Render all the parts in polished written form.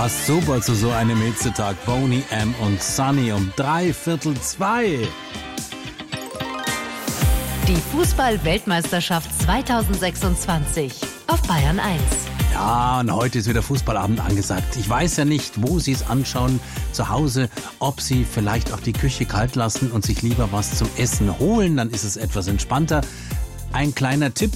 Passt super zu so einem Hitzetag. Boney M. und Sunny um 1:45. Die Fußball-Weltmeisterschaft 2026 auf Bayern 1. Ja, und heute ist wieder Fußballabend angesagt. Ich weiß ja nicht, wo Sie es anschauen, zu Hause, ob Sie vielleicht auch die Küche kalt lassen und sich lieber was zum Essen holen, dann ist es etwas entspannter. Ein kleiner Tipp: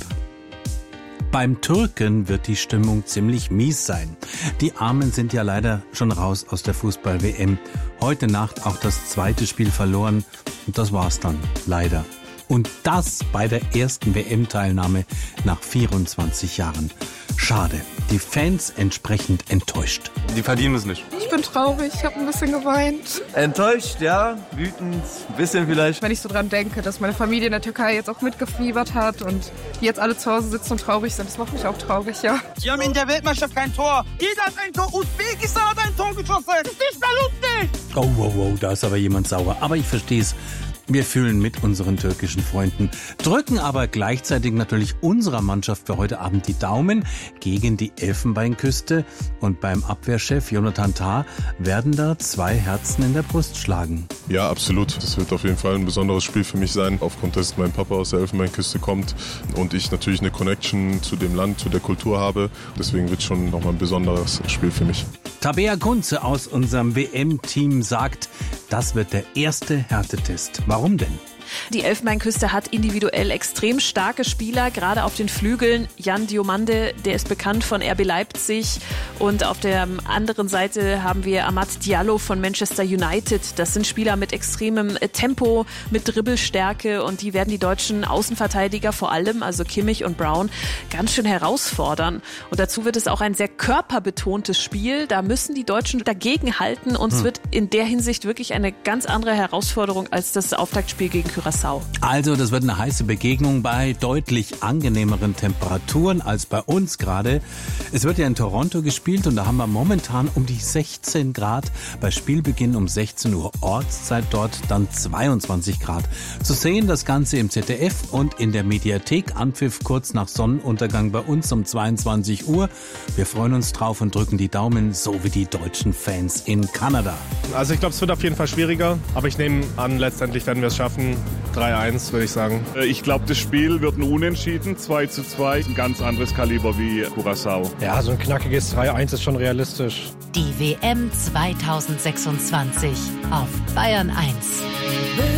Beim Türken wird die Stimmung ziemlich mies sein. Die Armen sind ja leider schon raus aus der Fußball-WM. Heute Nacht auch das zweite Spiel verloren und das war's dann, leider. Und das bei der ersten WM-Teilnahme nach 24 Jahren. Schade. Die Fans entsprechend enttäuscht. Die verdienen es nicht. Ich bin traurig, ich habe ein bisschen geweint. Enttäuscht, ja. Wütend, ein bisschen vielleicht. Wenn ich so dran denke, dass meine Familie in der Türkei jetzt auch mitgefiebert hat und die jetzt alle zu Hause sitzen und traurig sind, das macht mich auch traurig, ja. Sie haben in der Weltmeisterschaft kein Tor. Jeder hat ein Tor. Usbekistan hat ein Tor geschossen. Das ist nicht mehr lustig. Oh, da ist aber jemand sauer. Aber ich verstehe es. Wir fühlen mit unseren türkischen Freunden, drücken aber gleichzeitig natürlich unserer Mannschaft für heute Abend die Daumen gegen die Elfenbeinküste. Und beim Abwehrchef Jonathan Tah werden da 2 Herzen in der Brust schlagen. Ja, absolut. Das wird auf jeden Fall ein besonderes Spiel für mich sein, aufgrund dessen mein Papa aus der Elfenbeinküste kommt und ich natürlich eine Connection zu dem Land, zu der Kultur habe. Deswegen wird es schon nochmal ein besonderes Spiel für mich. Tabea Kunze aus unserem WM-Team sagt, das wird der erste Härtetest. Warum denn? Die Elfenbeinküste hat individuell extrem starke Spieler, gerade auf den Flügeln. Jan Diomande, der ist bekannt von RB Leipzig. Und auf der anderen Seite haben wir Amad Diallo von Manchester United. Das sind Spieler mit extremem Tempo, mit Dribbelstärke. Und die werden die deutschen Außenverteidiger vor allem, also Kimmich und Brown, ganz schön herausfordern. Und dazu wird es auch ein sehr körperbetontes Spiel. Da müssen die Deutschen dagegen halten. Und es wird in der Hinsicht wirklich eine ganz andere Herausforderung als das Auftaktspiel gegen Curaçao. Also, das wird eine heiße Begegnung bei deutlich angenehmeren Temperaturen als bei uns gerade. Es wird ja in Toronto gespielt und da haben wir momentan um die 16 Grad. Bei Spielbeginn um 16 Uhr Ortszeit dort dann 22 Grad. Zu sehen das Ganze im ZDF und in der Mediathek. Anpfiff kurz nach Sonnenuntergang bei uns um 22 Uhr. Wir freuen uns drauf und drücken die Daumen, so wie die deutschen Fans in Kanada. Also ich glaube, es wird auf jeden Fall schwieriger, aber ich nehme an, letztendlich werden wir es schaffen. 3-1, würde ich sagen. Ich glaube, das Spiel wird ein Unentschieden, 2:2. Ein ganz anderes Kaliber wie Curaçao. Ja, so ein knackiges 3-1 ist schon realistisch. Die WM 2026 auf Bayern 1.